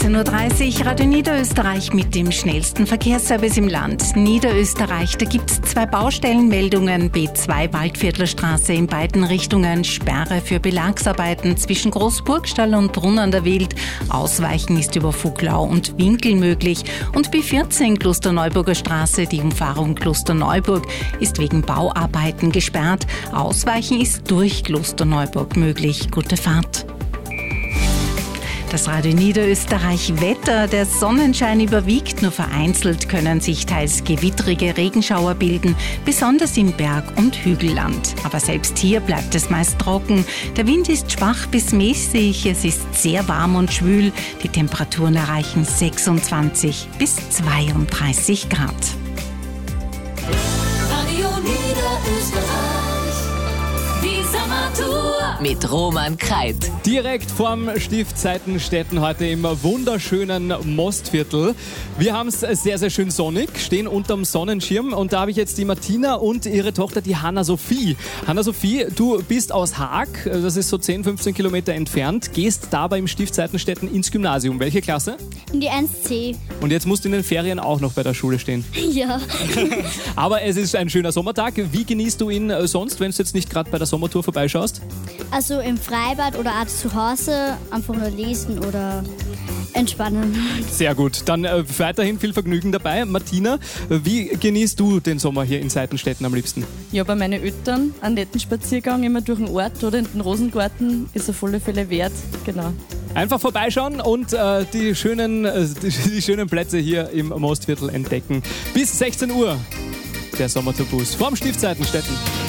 16.30 Uhr, Radio Niederösterreich mit dem schnellsten Verkehrsservice im Land. Niederösterreich, da gibt es 2 Baustellenmeldungen. B2 Waldviertlerstraße in beiden Richtungen, Sperre für Belagsarbeiten zwischen Großburgstall und Brunn an der Wild. Ausweichen ist über Voglau und Winkel möglich. Und B14 Klosterneuburger Straße, die Umfahrung Klosterneuburg, ist wegen Bauarbeiten gesperrt. Ausweichen ist durch Klosterneuburg möglich. Gute Fahrt. Das Radio Niederösterreich Wetter. Der Sonnenschein überwiegt, nur vereinzelt können sich teils gewittrige Regenschauer bilden, besonders im Berg- und Hügelland. Aber selbst hier bleibt es meist trocken. Der Wind ist schwach bis mäßig, es ist sehr warm und schwül. Die Temperaturen erreichen 26 bis 32 Grad. Radio Niederösterreich, die Sommertour mit Roman Kreit. Direkt vorm Stift Seitenstetten heute im wunderschönen Mostviertel. Wir haben es sehr, sehr schön sonnig, stehen unterm Sonnenschirm und da habe ich jetzt die Martina und ihre Tochter, die Hanna-Sophie. Hanna-Sophie, du bist aus Haag, das ist so 10, 15 Kilometer entfernt, gehst dabei im Stift Seitenstetten ins Gymnasium. Welche Klasse? In die 1C. Und jetzt musst du in den Ferien auch noch bei der Schule stehen. Ja. Aber es ist ein schöner Sommertag. Wie genießt du ihn sonst, wenn du jetzt nicht gerade bei der Sommertour vorbeischaust? Also im Freibad oder auch zu Hause einfach nur lesen oder entspannen. Sehr gut. Dann weiterhin viel Vergnügen dabei. Martina, wie genießt du den Sommer hier in Seitenstetten am liebsten? Ja, bei meinen Eltern einen netten Spaziergang immer durch den Ort oder in den Rosengarten ist auf alle Fälle wert. Genau. Einfach vorbeischauen und die schönen Plätze hier im Mostviertel entdecken. Bis 16 Uhr der Sommertourbus vorm Stift Seitenstetten.